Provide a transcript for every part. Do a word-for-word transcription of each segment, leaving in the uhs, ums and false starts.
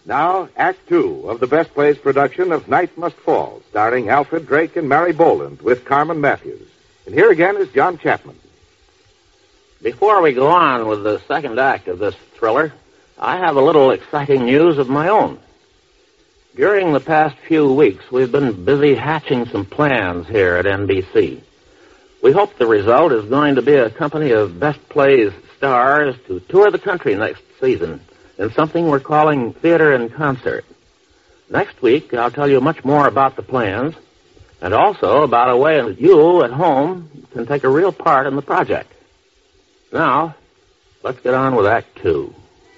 Now, Act Two of the Best Plays production of Night Must Fall, starring Alfred Drake and Mary Boland with Carmen Matthews. And here again is John Chapman. Before we go on with the second act of this thriller, I have a little exciting news of my own. During the past few weeks, we've been busy hatching some plans here at N B C. We hope the result is going to be a company of Best Plays stars to tour the country next season in something we're calling Theater in Concert. Next week, I'll tell you much more about the plans and also about a way that you at home can take a real part in the project. Now, let's get on with Act Two.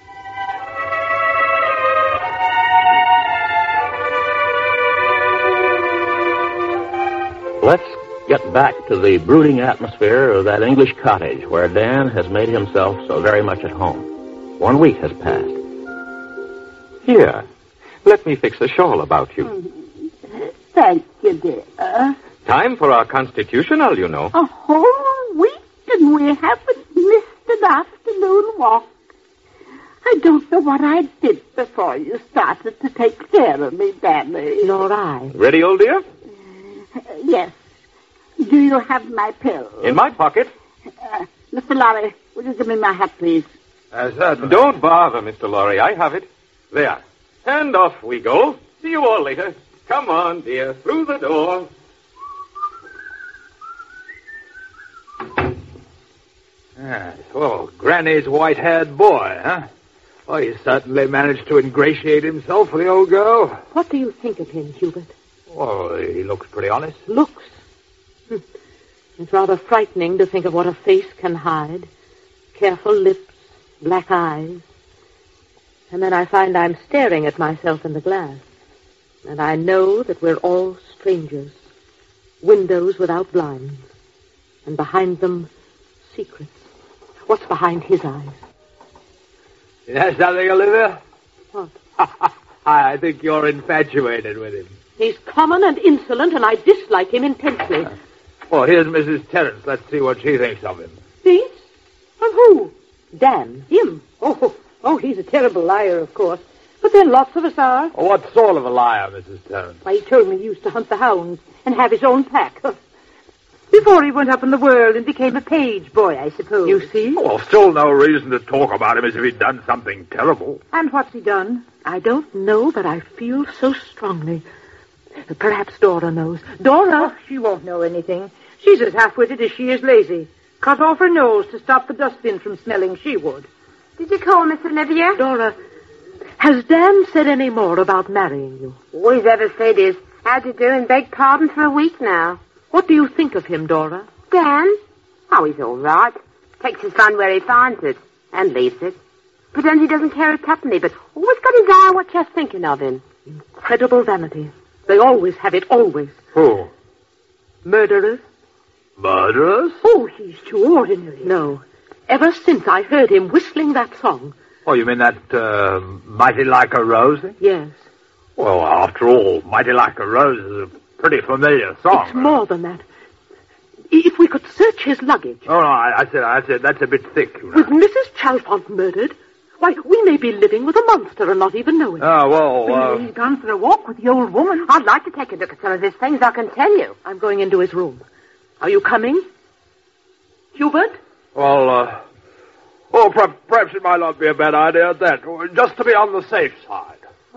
Let's get back to the brooding atmosphere of that English cottage where Dan has made himself so very much at home. One week has passed. Here, let me fix a shawl about you. Thank you, dear. Time for our constitutional, you know. A whole week and we haven't missed an afternoon walk. I don't know what I did before you started to take care of me, Danny. Nor I. Ready, old dear? Uh, yes. Do you have my pill? In my pocket. Uh, Mister Lorry, will you give me my hat, please? Uh, certainly. Don't bother, Mister Lorry. I have it. There. And off we go. See you all later. Come on, dear. Through the door. Yes. Oh, Granny's white-haired boy, huh? Oh, he certainly managed to ingratiate himself with the old girl. What do you think of him, Hubert? Oh, he looks pretty honest. Looks? Hm. It's rather frightening to think of what a face can hide. Careful lips, black eyes. And then I find I'm staring at myself in the glass. And I know that we're all strangers. Windows without blinds. And behind them, secrets. What's behind his eyes? You know something, Olivia? What? I think you're infatuated with him. He's common and insolent, and I dislike him intensely. Well, here's Missus Terrence. Let's see what she thinks of him. Thinks? Of who? Dan. Him? Oh, oh, he's a terrible liar, of course. But then lots of us are. Oh, what sort of a liar, Missus Terrence? Why, he told me he used to hunt the hounds and have his own pack. Before he went up in the world and became a page boy, I suppose. You see? Well, still no reason to talk about him as if he'd done something terrible. And what's he done? I don't know, but I feel so strongly. Perhaps Dora knows. Dora? Oh, she won't know anything. She's as half-witted as she is lazy. Cut off her nose to stop the dustbin from smelling, she would. Did you call, Miss Olivia? Dora, has Dan said any more about marrying you? All he's ever said is, how'd you do and beg pardon for a week now. What do you think of him, Dora? Dan? Oh, he's all right. Takes his fun where he finds it. And leaves it. Pretends he doesn't care a tuppenny, but always got his eye on what you're thinking of him. Incredible vanity. They always have it, always. Who? Murderers. Murderers? Oh, he's too ordinary. No. Ever since I heard him whistling that song. Oh, you mean that, uh, Mighty Like a Rose thing? Yes. Well, after all, Mighty Like a Rose is a pretty familiar song. It's more than that. If we could search his luggage. Oh, no, I, I said, I said, that's a bit thick, you know. With Missus Chalfont murdered, why, we may be living with a monster and not even know it. Oh, well, uh... He's gone for a walk with the old woman. I'd like to take a look at some of his things, I can tell you. I'm going into his room. Are you coming? Hubert? Well, uh... Oh, perhaps, perhaps it might not be a bad idea at that. Just to be on the safe side.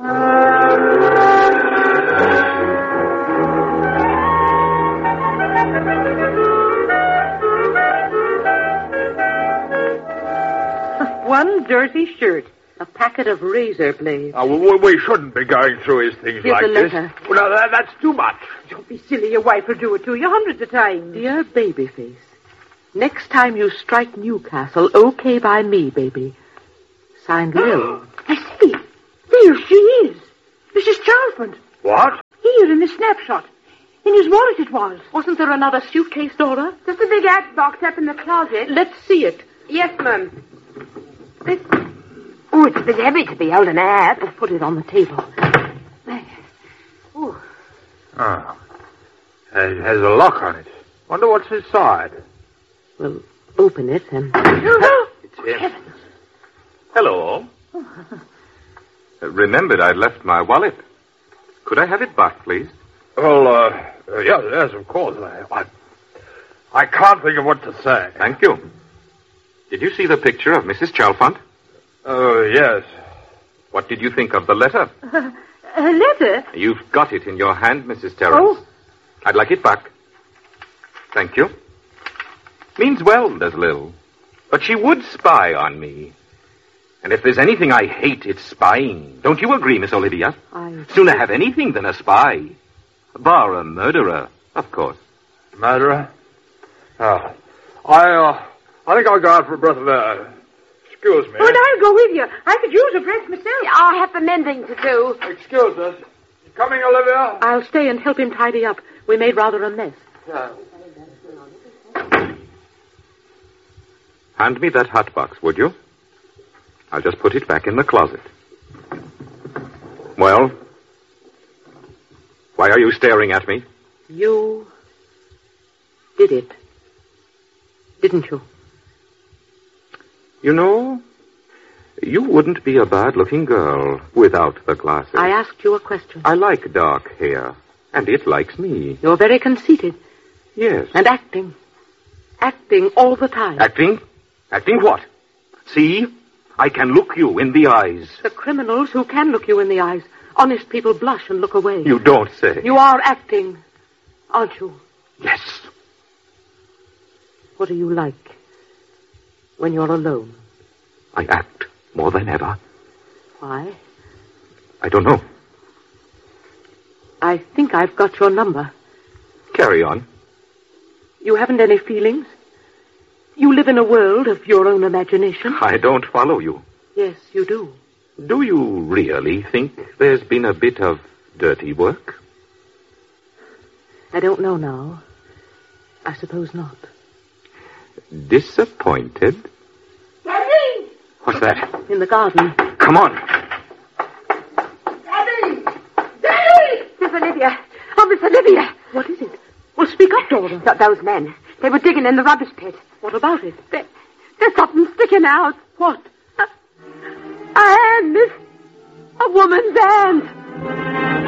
One dirty shirt. A packet of razor blades. Uh, we, we shouldn't be going through his things Here's like a letter. this. Well, no, that, that's too much. Don't be silly. Your wife will do it to you hundreds of times. Dear Babyface, next time you strike Newcastle, okay by me, baby. Signed, Lil. I see. There she is. Missus Chalfont. What? Here in the snapshot. In his wallet it was. Wasn't there another suitcase, Dora? Just a big hat box up in the closet. Let's see it. Yes, Mum. This... Oh, it's a bit heavy to be holding a hat. Let's put it on the table. There. Oh. Oh. It has a lock on it. Wonder what's inside. Well, open it and... It's him. Hello. Uh, remembered I'd left my wallet. Could I have it back, please? Well, uh, uh yes, yes, of course. I, I, I can't think of what to say. Thank you. Did you see the picture of Missus Chalfont? Oh, uh, yes. What did you think of the letter? Uh, a letter? You've got it in your hand, Missus Terrence. Oh. I'd like it back. Thank you. Means well, does Lil. But she would spy on me. And if there's anything I hate, it's spying. Don't you agree, Miss Olivia? I... Sooner have anything than a spy. Bar a murderer, of course. Murderer? Oh. I, uh, I think I'll go out for a breath of air. Excuse me. Oh, and I'll go with you. I could use a breath myself. I have some mending to do. Excuse us. You coming, Olivia? I'll stay and help him tidy up. We made rather a mess. Yeah. Hand me that hat box, would you? I'll just put it back in the closet. Well? Why are you staring at me? You did it, didn't you? You know, you wouldn't be a bad-looking girl without the glasses. I asked you a question. I like dark hair, and it likes me. You're very conceited. Yes. And acting. Acting all the time. Acting? Acting what? See? I can look you in the eyes. The criminals who can look you in the eyes. Honest people blush and look away. You don't say. You are acting, aren't you? Yes. What are you like when you're alone? I act more than ever. Why? I don't know. I think I've got your number. Carry on. You haven't any feelings? You live in a world of your own imagination? I don't follow you. Yes, you do. Do you really think there's been a bit of dirty work? I don't know now. I suppose not. Disappointed? Daddy! What's that? In the garden. Come on. Daddy! Daddy! Miss Olivia. Oh, Miss Olivia. What is it? Well, speak up, Dora. Th- those men. They were digging in the rubbish pit. What about it? There, there's something sticking out. What? A, a hand, miss. A woman's hand.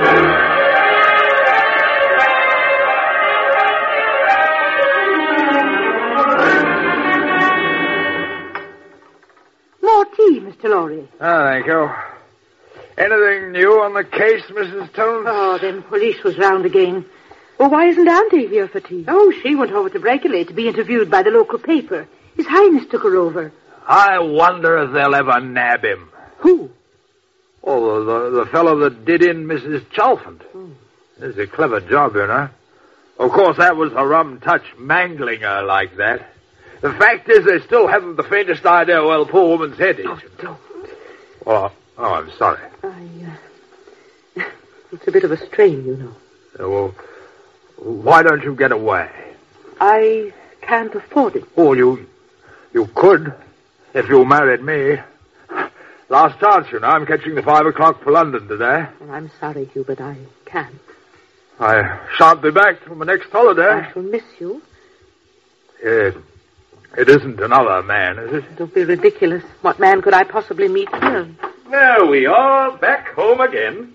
More tea, Mister Lorry. Oh, thank you. Anything new on the case, Missus Tones? Oh, them police was round again. Well, why isn't Auntie here for tea? Oh, she went over to Breckley to be interviewed by the local paper. His Highness took her over. I wonder if they'll ever nab him. Who? Oh, the, the fellow that did in Missus Chalfont. Hmm. It's a clever job, you know. Of course, that was a rum touch, mangling her like that. The fact is, they still haven't the faintest idea where the poor woman's head is. Oh, don't. Oh, oh I'm sorry. I, uh... It's a bit of a strain, you know. Uh, well, why don't you get away? I can't afford it. Oh, you... You could, if you married me. Last chance, you know. I'm catching the five o'clock for London today. And I'm sorry, Hubert, I can't. I shan't be back till my next holiday. I shall miss you. It, it isn't another man, is it? Don't be ridiculous. What man could I possibly meet here? There we are, back home again.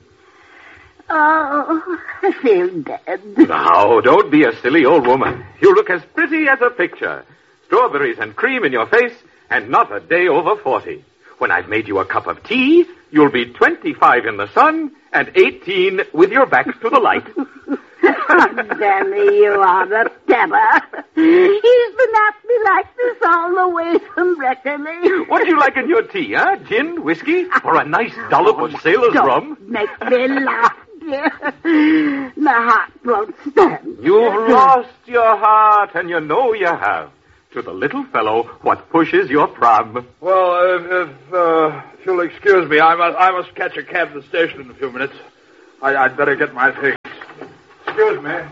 Oh, I feel dead. Now, don't be a silly old woman. You look as pretty as a picture. Strawberries and cream in your face, and not a day over forty. When I've made you a cup of tea, you'll be twenty-five in the sun and eighteen with your back to the light. Oh, Danny, you are a terror. He's been at me like this all the way from Breckley. What do you like in your tea, huh? Gin, whiskey, or a nice dollop of sailor's Don't rum? make me laugh, dear. My heart won't stand. You've lost your heart, and you know you have. To the little fellow, what pushes your pram? Well, if, if, uh, if you'll excuse me, I must, I must catch a cab to the station in a few minutes. I, I'd better get my things. Excuse me.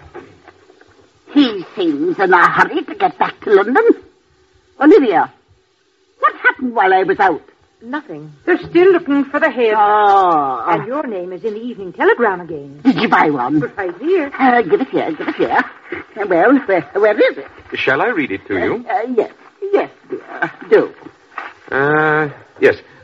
He seems in a hurry to get back to London. Olivia, what happened while I was out? Nothing. They're still looking for the head. Oh. And your name is in the Evening Telegram again. Did you buy one? Right here. Uh, give it here, give it here. Uh, well, where, where is it? Shall I read it to you? Uh, uh, yes, yes, dear. Do. Uh, yes.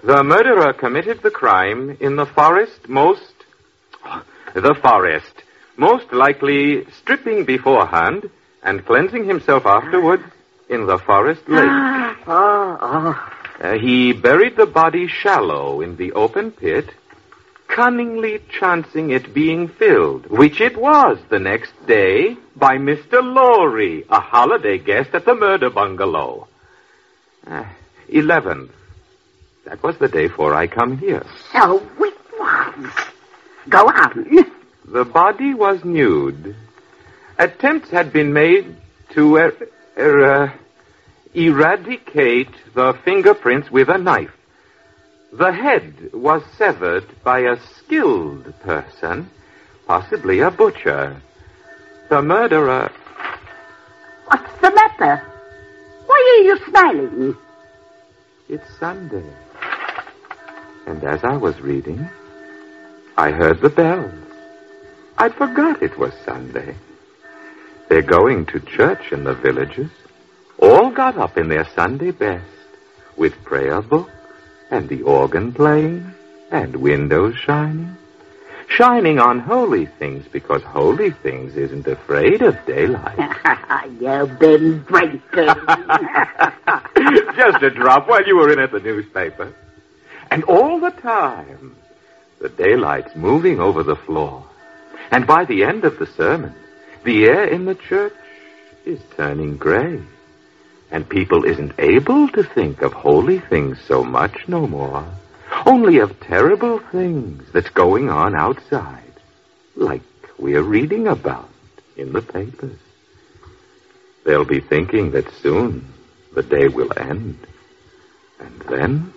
The murderer committed the crime in the forest most... The forest. Most likely stripping beforehand and cleansing himself afterwards in the forest lake. Ah, oh, oh. Uh, he buried the body shallow in the open pit, cunningly chancing it being filled, which it was the next day by Mister Lorry, a holiday guest at the murder bungalow. Uh, eleventh. That was the day before I come here. So it was. Go on. The body was nude. Attempts had been made to er, er, uh, eradicate the fingerprints with a knife. The head was severed by a skilled person, possibly a butcher. The murderer... What's the matter? Why are you smiling? It's Sunday. And as I was reading, I heard the bells. I forgot it was Sunday. They're going to church in the villages. All got up in their Sunday best, with prayer books, and the organ playing, and windows shining. Shining on holy things, because holy things isn't afraid of daylight. You've been drinking. Just a drop while you were in at the newspaper. And all the time, the daylight's moving over the floor. And by the end of the sermon, the air in the church is turning gray. And people isn't able to think of holy things so much no more. Only of terrible things that's going on outside. Like we're reading about in the papers. They'll be thinking that soon the day will end. And then...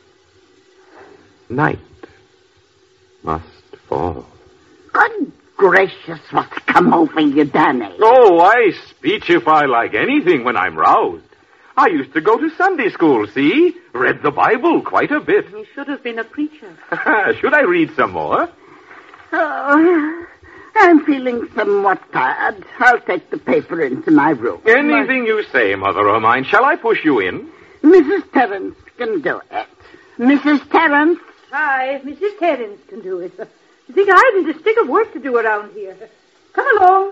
night must fall. Good gracious, what's come over you, Danny? Oh, I speechify like anything when I'm roused. I used to go to Sunday school, see? Read the Bible quite a bit. You should have been a preacher. Should I read some more? Oh, I'm feeling somewhat tired. I'll take the paper into my room. Anything you say, Mother o' mine. Shall I push you in? Missus Terrence can do it. Missus Terrence? Hi, Missus Terrence can do it. You think I haven't a stick of work to do around here? Come along.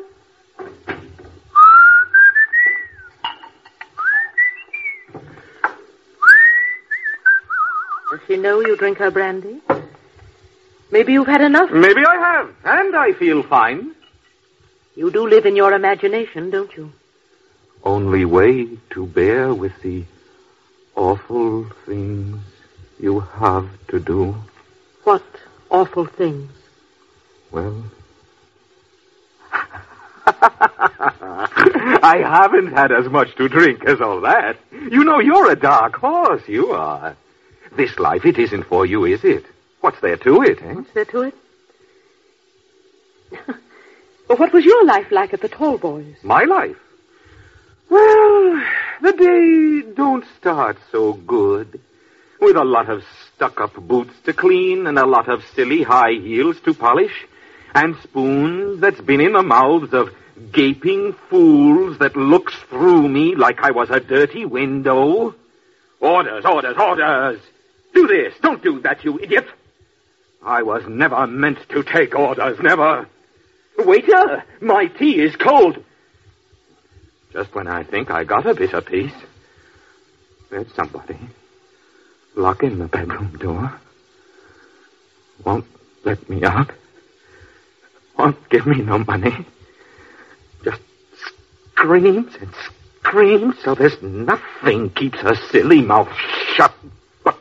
Does she know you drink her brandy? Maybe you've had enough. Maybe I have, and I feel fine. You do live in your imagination, don't you? Only way to bear with the awful things you have to do. What awful things? Well, I haven't had as much to drink as all that. You know, you're a dark horse, you are. This life, it isn't for you, is it? What's there to it, eh? What's there to it? Well, what was your life like at the Tall Boys? My life? Well, the day don't start so good. With a lot of stuck-up boots to clean and a lot of silly high heels to polish and spoons that's been in the mouths of gaping fools that looks through me like I was a dirty window. Orders, orders, orders! Do this, don't do that, you idiot! I was never meant to take orders, never. Waiter, my tea is cold. Just when I think I got a bit of peace, there's somebody locking the bedroom door. Won't let me out. Won't give me no money. Just screams and screams so there's nothing keeps her silly mouth shut. But,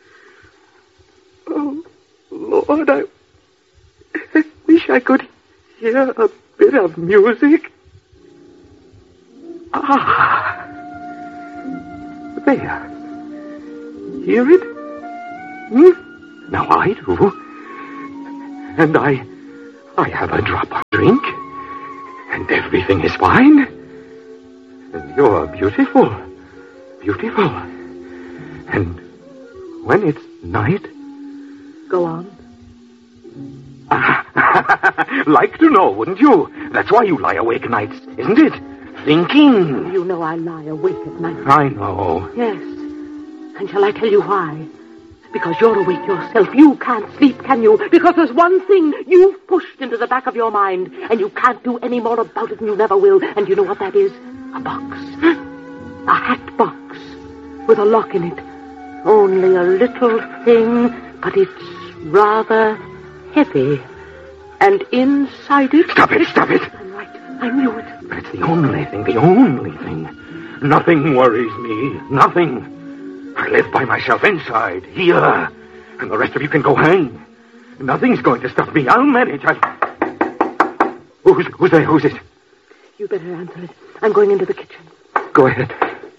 oh, Lord, I, I wish I could hear a bit of music. Ah, there. Hear it? Hmm? Now I do. And I, I have a drop of drink. And everything is fine. And you're beautiful. Beautiful. And when it's night... Go on. Like to know, wouldn't you? That's why you lie awake nights, isn't it? Thinking. You know I lie awake at night. I know. Yes. And shall I tell you why? Because you're awake yourself. You can't sleep, can you? Because there's one thing you've pushed into the back of your mind, and you can't do any more about it, and you never will. And you know what that is? A box. A hat box with a lock in it. Only a little thing, but it's rather heavy. And inside it... Stop it, stop it! I'm right. I knew it. But it's the only thing, the only thing. Nothing worries me. Nothing. I live by myself inside, here. And the rest of you can go hang. Nothing's going to stop me. I'll manage. I... Who's, who's there? Who's it? You better answer it. I'm going into the kitchen. Go ahead.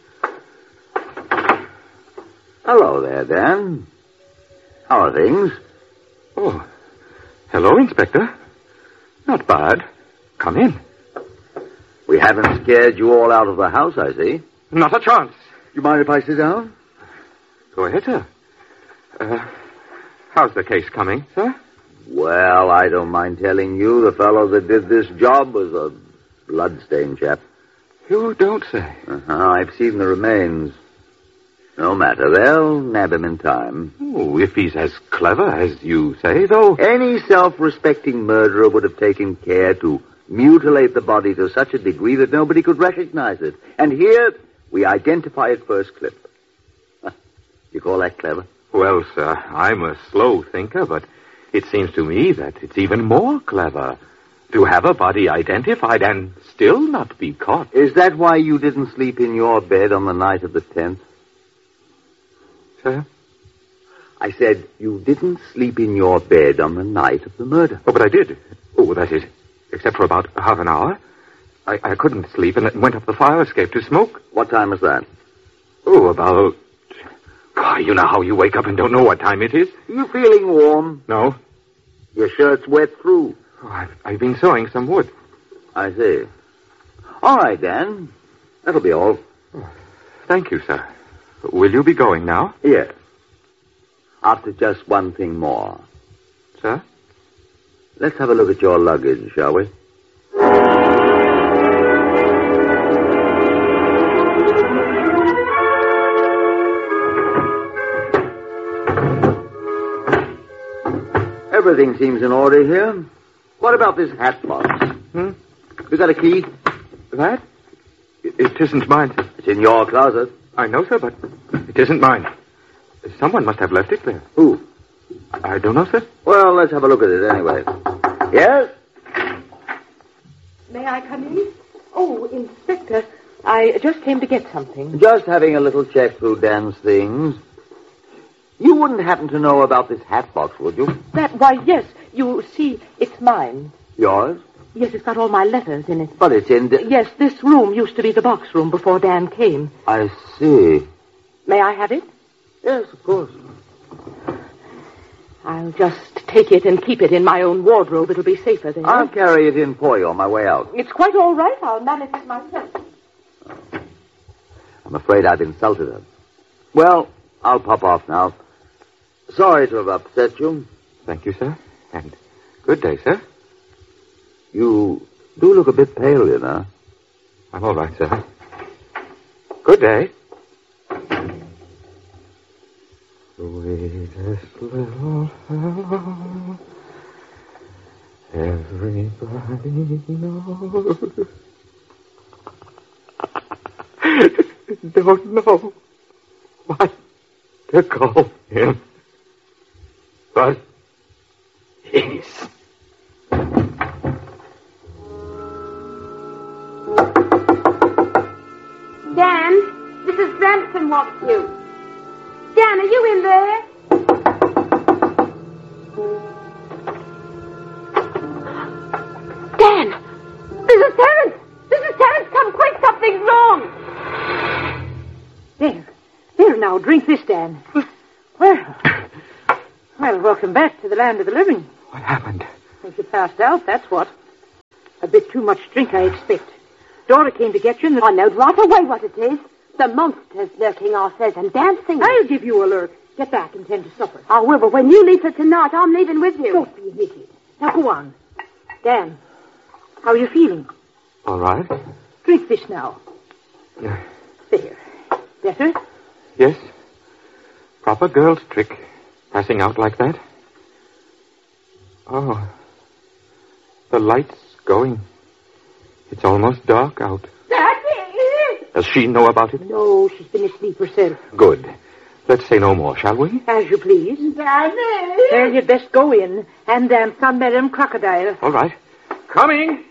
Hello there, Dan. How are things? Oh, hello, Inspector. Not bad. Come in. We haven't scared you all out of the house, I see. Not a chance. You mind if I sit down? Go ahead, sir. Uh, how's the case coming, sir? Well, I don't mind telling you the fellow that did this job was a bloodstained chap. You don't say. Uh-huh. I've seen the remains. No matter. They'll nab him in time. Oh, if he's as clever as you say, though. Any self-respecting murderer would have taken care to mutilate the body to such a degree that nobody could recognize it. And here, we identify it first clip. Huh. You call that clever? Well, sir, I'm a slow thinker, but it seems to me that it's even more clever to have a body identified and still not be caught. Is that why you didn't sleep in your bed on the night of the tenth? Sir? I said you didn't sleep in your bed on the night of the murder. Oh, but I did. Oh, that is, except for about half an hour. I, I couldn't sleep and went up the fire escape to smoke. What time was that? Oh, about... Why, you know how you wake up and don't know what time it is? You feeling warm? No. Your shirt's wet through. Oh, I've, I've been sawing some wood. I see. All right, Dan. That'll be all. Oh, thank you, sir. Will you be going now? Yes. After just one thing more. Sir? Let's have a look at your luggage, shall we? Everything seems in order here. What about this hat box? Hmm? You got a key? That? It, it isn't mine, sir. It's in your closet. I know, sir, but it isn't mine. Someone must have left it there. Who? I, I don't know, sir. Well, let's have a look at it anyway. Yes? May I come in? Oh, Inspector, I just came to get something. Just having a little check through Dan's things. You wouldn't happen to know about this hat box, would you? That, why, yes. You see, it's mine. Yours? Yes, it's got all my letters in it. But it's in... Di- yes, this room used to be the box room before Dan came. I see. May I have it? Yes, of course. I'll just take it and keep it in my own wardrobe. It'll be safer there. I'll carry it in for you on my way out. It's quite all right. I'll manage it myself. I'm afraid I've insulted her. Well, I'll pop off now. Sorry to have upset you. Thank you, sir. And good day, sir. You do look a bit pale, you know. I'm all right, sir. Good day. Sweetest little fellow, everybody knows. Don't know what to call him, but he's... Dan, Missus Brampton wants you. Dan, are you in there? Dan! Missus Terrence! Missus Terrence, come quick! Something's wrong! There. There now, drink this, Dan. Well, well, welcome back to the land of the living. What happened? Think you passed out, that's what. A bit too much drink, I expect. Dora came to get you, and the... I know right away what it is. The monster's lurking ourselves and dancing. I'll give you a lurk. Get back and tend to supper. I will, but when you leave for tonight, I'm leaving with you. Don't be an idiot. Now go on. Dan, how are you feeling? All right. Drink this now. Yeah. There. Better? Yes. Proper girl's trick. Passing out like that? Oh, the light's going. It's almost dark out. Daddy! Does she know about it? No, she's been asleep herself. Good. Let's say no more, shall we? As you please. Daddy! Well, you'd best go in and um, Sunbeam Crocodile. All right. Coming.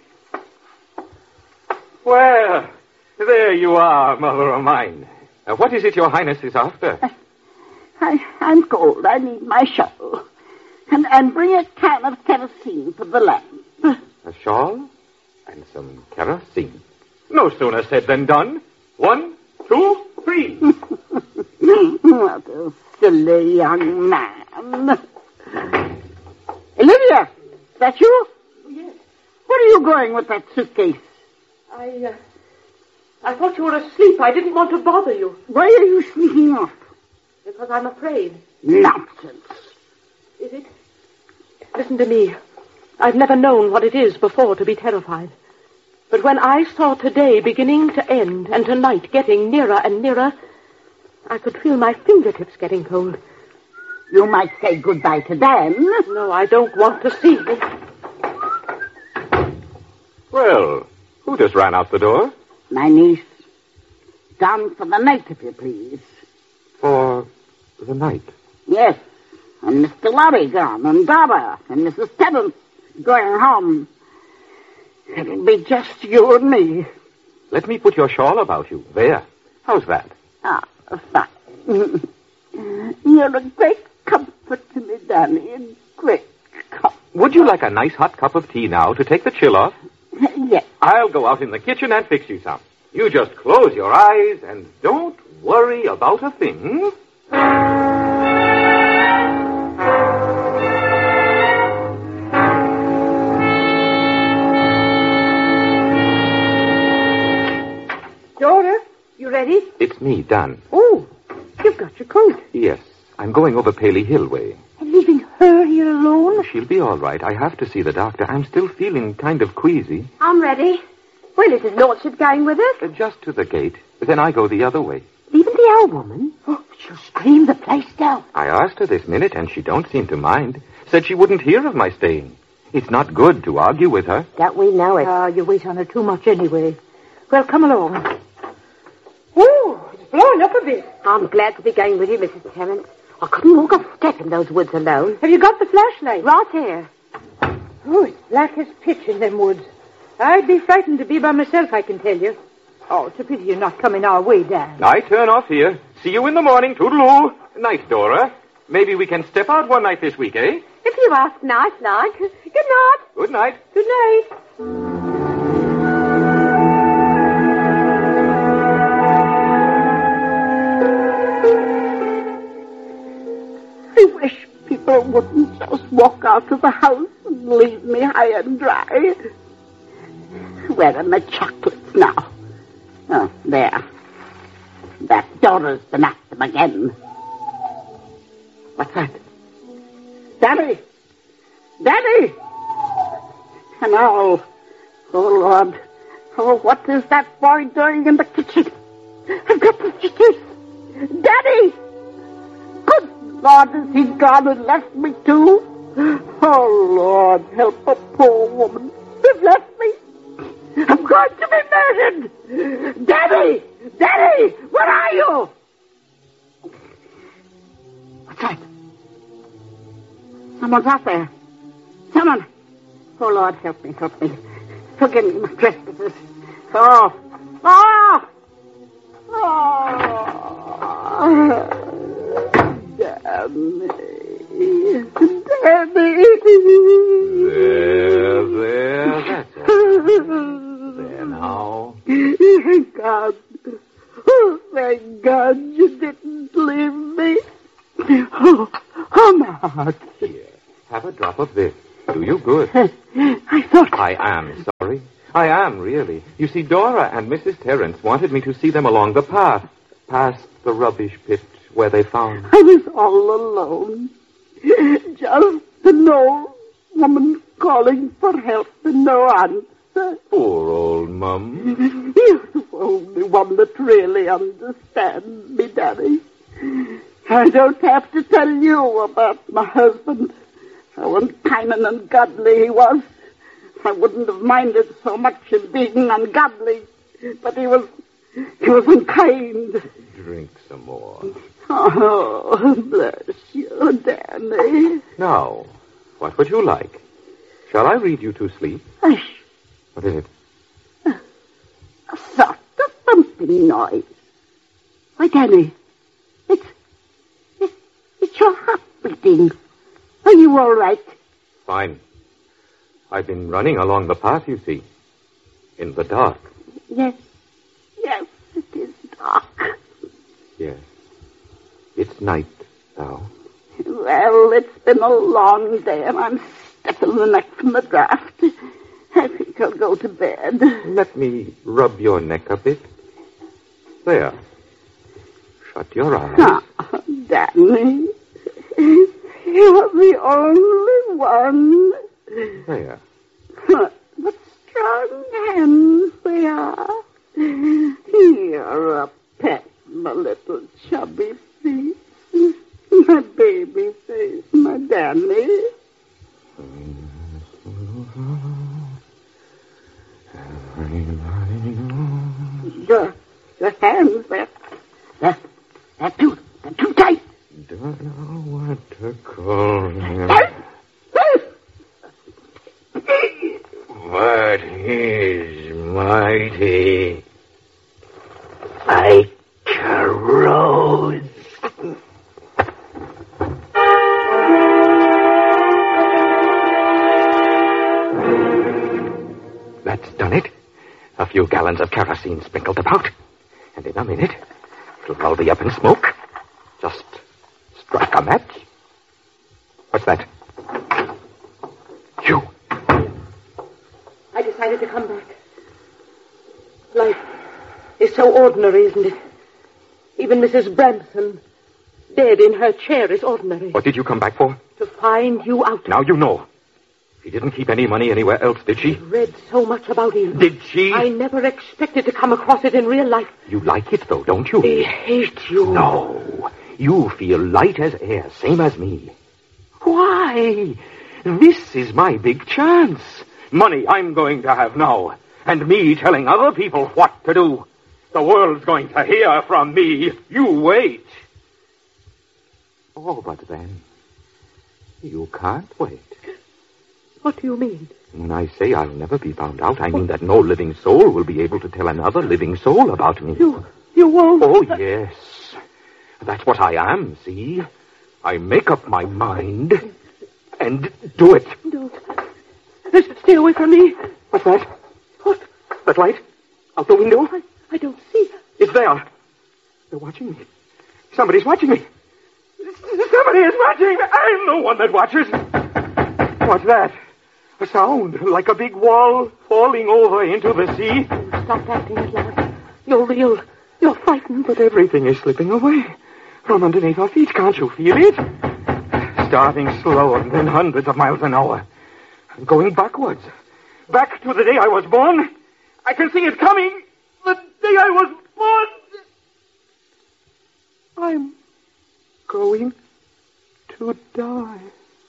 Well, there you are, mother of mine. Uh, what is it your highness is after? I, I'm cold. I need my shawl. And, and bring a can of kerosene for the lamp. A shawl and some kerosene. No sooner said than done. One, two, three. What a silly young man. Olivia, is that you? Yes. Where are you going with that suitcase? I, uh, I thought you were asleep. I didn't want to bother you. Why are you sneaking off? Because I'm afraid. Nonsense. Is it? Listen to me. I've never known what it is before to be terrified. But when I saw today beginning to end and tonight getting nearer and nearer, I could feel my fingertips getting cold. You might say goodbye to Dan. No, I don't want to see them. Well, who just ran out the door? My niece. Gone for the night, if you please. For the night. Yes. And Mister Lorry gone, and Dora, and Missus Terence going home. It'll be just you and me. Let me put your shawl about you. There. How's that? Ah, fine. You're a great comfort to me, Danny, a great comfort. Would you like a nice hot cup of tea now to take the chill off? Yes. I'll go out in the kitchen and fix you some. You just close your eyes and don't worry about a thing. Dora, you ready? It's me, Dan. Oh, you've got your coat. Yes, I'm going over Paley Hill way. And leaving her here alone? She'll be all right. I have to see the doctor. I'm still feeling kind of queasy. I'm ready. Well, is his lordship going with us? Uh, just to the gate. Then I go the other way. Leaving the old woman? Oh, she'll scream the place down. I asked her this minute, and she don't seem to mind. Said she wouldn't hear of my staying. It's not good to argue with her. Don't we know it? Ah, you wait on her too much anyway. Well, come along. Oh, it's blowing up a bit. I'm glad to be going with you, Missus Terence. I couldn't walk a step in those woods alone. Have you got the flashlight? Right here. Oh, it's black as pitch in them woods. I'd be frightened to be by myself, I can tell you. Oh, it's a pity you're not coming our way, Dan. I turn off here. See you in the morning. Toodaloo. Night, Dora. Maybe we can step out one night this week, eh? If you ask nice like. Good night. Good night. Good night. I wish people wouldn't just walk out of the house and leave me high and dry. Where are my chocolates now? Oh, there. That Dora's been at them again. What's that? Daddy! Daddy! And oh, oh, Lord. Oh, what is that boy doing in the kitchen? I've got the chickens. Daddy! Good Lord, has he gone and left me too? Oh, Lord, help a poor woman. They've left me. I'm going to be murdered. Daddy! Daddy! Where are you? What's that? Someone's out there. Someone. Oh, Lord, help me, help me. Forgive me my trespasses. Oh. Oh! Oh! Damn me. Daddy! There, there, that's all. There now. Thank God. Oh, thank God you didn't leave me. Oh, oh, my heart. Here, have a drop of this. Do you good. I thought... I am sorry. I am, really. You see, Dora and Missus Terence wanted me to see them along the path, past the rubbish pit where they found... I was all alone. Just an old woman calling for help and no answer. Poor old Mum. You're the only one that really understands me, Daddy. I don't have to tell you about my husband. How unkind and ungodly he was. I wouldn't have minded so much him being ungodly, but he was, he was unkind. Drink some more. Oh, bless you, Danny. Now, what would you like? Shall I read you to sleep? Hush. What is it? A sort of thumping noise. Why, Danny, it's, it's, it's your heart beating. Are you all right? Fine. I've been running along the path, you see. In the dark. Yes. Yes, it is dark. Yes. It's night now. Well, it's been a long day, and I'm stiff in the neck from the draft. I think I'll go to bed. Let me rub your neck a bit. There. Shut your eyes. Oh, Danny. You're the only one. There. What strong hands they are. You're a pet, my little chubby face. My baby face, my Danny. Your, your hands, they're, they're, they're too, they're too tight. Don't know what to call him. But he's mighty. Like a rose. That's done it. A few gallons of kerosene sprinkled about. And in a minute, it'll all be up in smoke. Just strike a match. What's that? You. I decided to come back. Life is so ordinary, isn't it? Even Missus Branson, dead in her chair, is ordinary. What did you come back for? To find you out. Now you know. She didn't keep any money anywhere else, did she? I read so much about him. Did she? I never expected to come across it in real life. You like it, though, don't you? I hate you. No. You feel light as air, same as me. Why? This is my big chance. Money I'm going to have now. And me telling other people what to do. The world's going to hear from me. You wait. Oh, but then, you can't wait. What do you mean? When I say I'll never be found out, I mean that no living soul will be able to tell another living soul about me. You, you won't? Oh, yes. That's what I am, see? I make up my mind and do it. Don't. Stay away from me. What's that? What? That light? Out the window? I, I don't see. It's there. They're watching me. Somebody's watching me. Somebody is watching. I'm the one that watches. What's that? A sound like a big wall falling over into the sea. Stop acting it, lad. You're real. You're frightened. But everything is slipping away from underneath our feet. Can't you feel it? Starting slow and then hundreds of miles an hour. I'm going backwards. Back to the day I was born. I can see it coming. The day I was born. I'm going to die.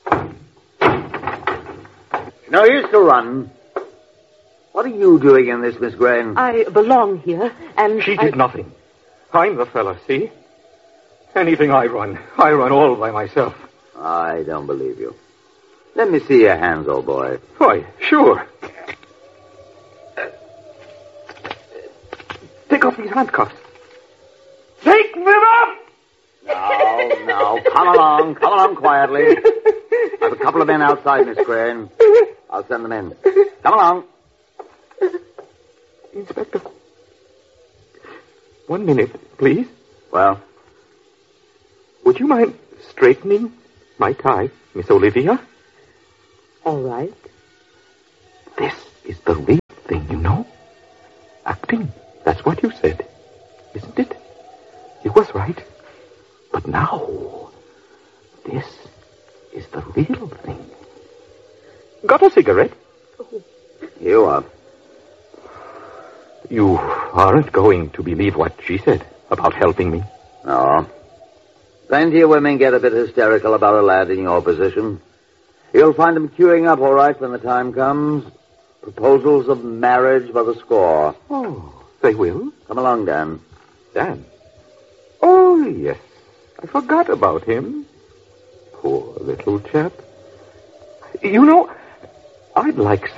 No use to run. What are you doing in this, Miss Graham? I belong here, and She I... did nothing. I'm the fella, see? Anything I run, I run all by myself. I don't believe you. Let me see your hands, old boy. Why, sure. Take off these handcuffs. Take them off! No, no. Come along. Come along quietly. I've a couple of men outside, Miss Crane. I'll send them in. Come along. Inspector. One minute, please. Well? Would you mind straightening my tie, Miss Olivia? All right. This is the real thing, you know. Acting. That's what you said. Isn't it? You was right. But now, this is the real thing. Got a cigarette? Oh. You are. You aren't going to believe what she said about helping me. No. Plenty of women get a bit hysterical about a lad in your position. You'll find them queuing up all right when the time comes. Proposals of marriage by the score. Oh, they will? Come along, Dan. Dan? Oh, yes. I forgot about him. Poor little chap. You know, I'd like